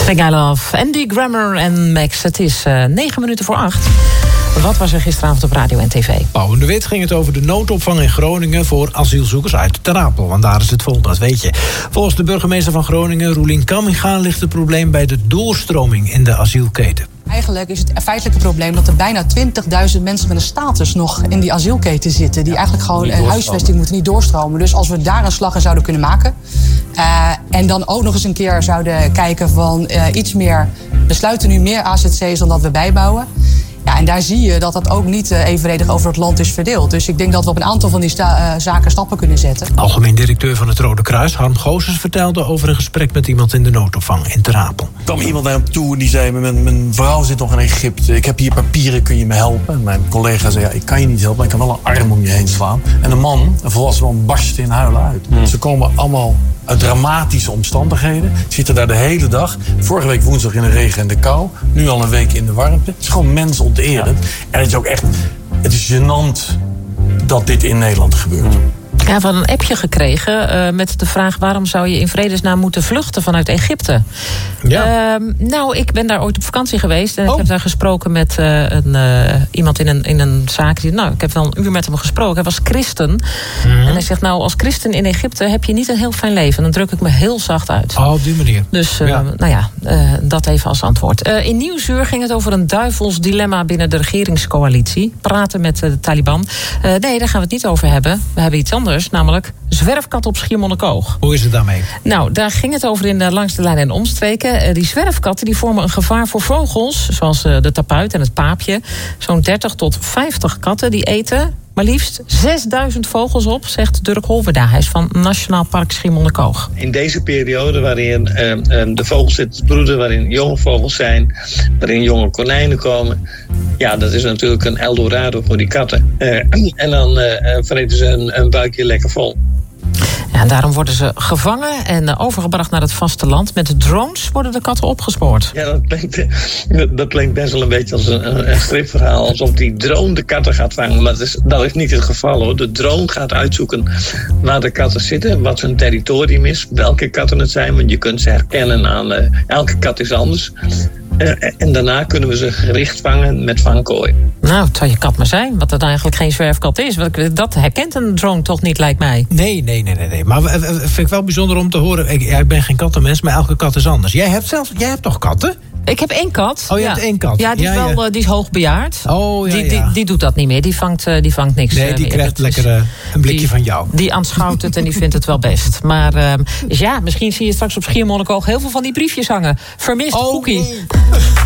Thing I Love, Andy Grammer en Max. Het is 9 minuten voor 8. Wat was er gisteravond op radio en tv? Pauw in de Wit ging het over de noodopvang in Groningen voor asielzoekers uit Ter Apel. Want daar is het vol, dat weet je. Volgens de burgemeester van Groningen, Roelien Kamminga, ligt het probleem bij de doorstroming in de asielketen. Eigenlijk is het feitelijke probleem dat er bijna 20.000 mensen met een status nog in die asielketen zitten. Die eigenlijk gewoon huisvesting moeten niet doorstromen. Dus als we daar een slag in zouden kunnen maken. En dan ook nog eens een keer zouden kijken van iets meer. We sluiten nu meer AZC's dan dat we bijbouwen. Ja, en daar zie je dat dat ook niet evenredig over het land is verdeeld. Dus ik denk dat we op een aantal van die zaken stappen kunnen zetten. Algemeen directeur van het Rode Kruis, Harm Goossens, vertelde over een gesprek met iemand in de noodopvang in Ter Apel. Er kwam iemand naar hem toe en die zei, mijn vrouw zit nog in Egypte. Ik heb hier papieren, kun je me helpen? En mijn collega zei, ja, ik kan je niet helpen, maar ik kan wel een arm om je heen slaan. En een volwassen man, barstte in huilen uit. Ze komen allemaal uit dramatische omstandigheden. Zitten daar de hele dag. Vorige week woensdag in de regen en de kou. Nu al een week in de warmte. Het is gewoon mensonterend. En het is ook echt, het is gênant dat dit in Nederland gebeurt. Ja, we hadden een appje gekregen met de vraag, waarom zou je in vredesnaam moeten vluchten vanuit Egypte? Ja. Nou, ik ben daar ooit op vakantie geweest en ik heb daar gesproken met iemand in een zaak. Ik heb wel een uur met hem gesproken. Hij was christen. En hij zegt, nou, als christen in Egypte heb je niet een heel fijn leven. En dan druk ik me heel zacht uit. Oh, op die manier. Dus, dat even als antwoord. In Nieuwsuur ging het over een duivels dilemma binnen de regeringscoalitie. Praten met de Taliban. Nee, daar gaan we het niet over hebben. We hebben iets anders. Namelijk zwerfkatten op Schiermonnikoog. Hoe is het daarmee? Nou, daar ging het over in de langs de lijn en omstreken. Die zwerfkatten die vormen een gevaar voor vogels, zoals de tapuit en het paapje. Zo'n 30 tot 50 katten die eten maar liefst 6000 vogels op, zegt Dirk Holverda. Hij is van Nationaal Park Schiermonnikoog. In deze periode waarin de vogels zitten te broeden, waarin jonge vogels zijn, waarin jonge konijnen komen, ja, dat is natuurlijk een Eldorado voor die katten. En dan vreten ze een buikje lekker vol. Ja, en daarom worden ze gevangen en overgebracht naar het vasteland. Met drones worden de katten opgespoord. Ja, dat klinkt best wel een beetje als een stripverhaal. Alsof die drone de katten gaat vangen. Maar dat is niet het geval, hoor. De drone gaat uitzoeken waar de katten zitten, wat hun territorium is, welke katten het zijn. Want je kunt ze herkennen aan elke kat is anders. En daarna kunnen we ze gericht vangen met vangkooi. Nou, het zou je kat maar zijn, wat het eigenlijk geen zwerfkat is. Dat herkent een drone toch niet, lijkt mij. Nee. Maar vind ik wel bijzonder om te horen. Ik ben geen kattenmens, maar elke kat is anders. Jij hebt toch katten? Ik heb 1 kat. Oh, je hebt 1 kat. Ja, die is die is hoogbejaard. Oh, ja. Die doet dat niet meer. Die vangt niks. Nee, die krijgt lekker een blikje van jou. Die aanschouwt het en die vindt het wel best. Maar dus misschien zie je straks op Schiermonnikoog heel veel van die briefjes hangen. Vermist Cookie. Nee.